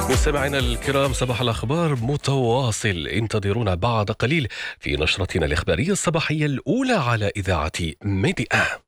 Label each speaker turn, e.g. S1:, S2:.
S1: مستمعينا الكرام، صباح الأخبار متواصل. انتظرونا بعد قليل في نشرتنا الإخبارية الصباحية الأولى على إذاعة ميدي.